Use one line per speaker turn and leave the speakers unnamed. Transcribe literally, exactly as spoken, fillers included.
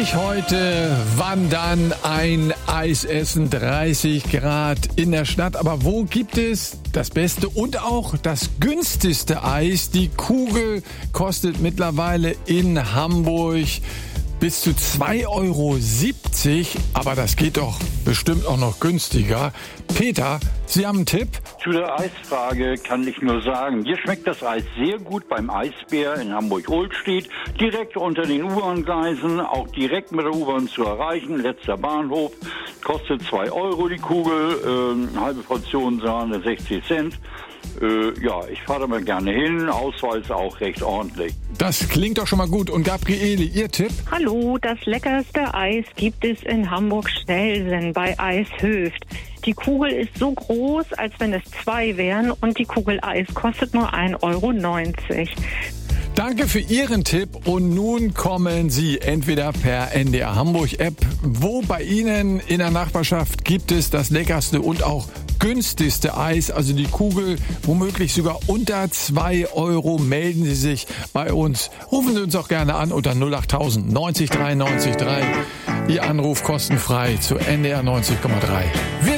Ich heute wandern, ein Eis essen, dreißig Grad in der Stadt. Aber wo gibt es das beste und auch das günstigste Eis? Die Kugel kostet mittlerweile in Hamburg bis zu zwei Euro siebzig, aber das geht doch bestimmt auch noch günstiger. Peter, Sie haben einen Tipp?
Zu der Eisfrage kann ich nur sagen, hier schmeckt das Eis sehr gut beim Eisbär in Hamburg-Ohlstedt, direkt unter den U-Bahn-Gleisen, auch direkt mit der U-Bahn zu erreichen, letzter Bahnhof, kostet zwei Euro die Kugel, äh, halbe Portion Sahne sechzig Cent. Äh, ja, ich fahre da mal gerne hin, Ausweis auch recht ordentlich.
Das klingt doch schon mal gut. Und Gabriele, Ihr Tipp?
Hallo, das leckerste Eis gibt es in Hamburg-Stelsen bei Eis Höft. Die Kugel ist so groß, als wenn es zwei wären, und die Kugel Eis kostet nur ein Euro neunzig.
Danke für Ihren Tipp und nun kommen Sie entweder per N D R Hamburg App, wo bei Ihnen in der Nachbarschaft gibt es das leckerste und auch günstigste Eis, also die Kugel womöglich sogar unter zwei Euro. Melden Sie sich bei uns. Rufen Sie uns auch gerne an unter null acht tausend neunzig drei neunzig drei. Ihr Anruf kostenfrei zu N D R neunzig Komma drei. Wir